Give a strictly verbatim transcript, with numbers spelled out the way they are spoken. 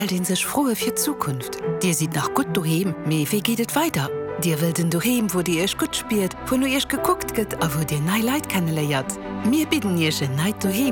den sich frohe für Zukunft. Dir sieht nach gut duhem, me wie geht es weiter? Dir will den duhem, wo dir euch gut spielt, wo nur ihr geguckt geht, aber wo dir nei Leid kennenlernt. Mir bitten ihr schon neid duhem.